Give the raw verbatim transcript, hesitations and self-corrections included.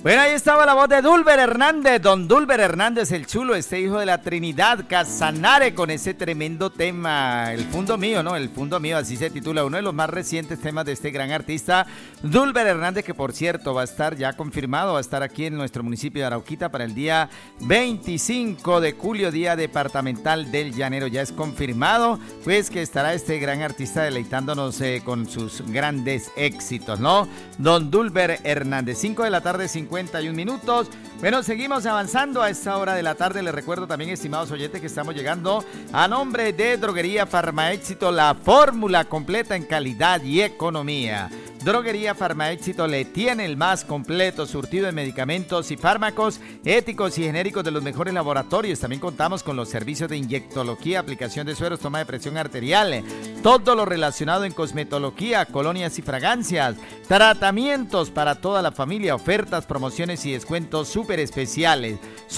Bueno, ahí estaba la voz de Dulber Hernández, don Dulber Hernández el Chulo, este hijo de la Trinidad Casanare, con ese tremendo tema, El Fundo Mío, ¿no? El Fundo Mío, así se titula, uno de los más recientes temas de este gran artista, Dulber Hernández, que por cierto va a estar ya confirmado, va a estar aquí en nuestro municipio de Arauquita para el día veinticinco de julio, día departamental del Llanero. Ya es confirmado, pues, que estará este gran artista deleitándonos eh, con sus grandes éxitos, ¿no? Don Dulber Hernández, cinco de la tarde, cincuenta y un minutos. Bueno, seguimos avanzando a esta hora de la tarde. Les recuerdo también, estimados oyentes, que estamos llegando a nombre de Droguería Farmaéxito, la fórmula completa en calidad y economía. Droguería Farmaéxito le tiene el más completo surtido de medicamentos y fármacos éticos y genéricos de los mejores laboratorios. También contamos con los servicios de inyectología, aplicación de sueros, toma de presión arterial, todo lo relacionado en cosmetología, colonias y fragancias, tratamientos para toda la familia, ofertas, promociones y descuentos súper especiales.